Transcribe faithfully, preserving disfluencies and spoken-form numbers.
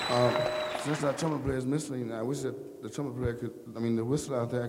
Uh, since our trumpet player is missing, I wish that the trumpet player could, I mean, the whistle out there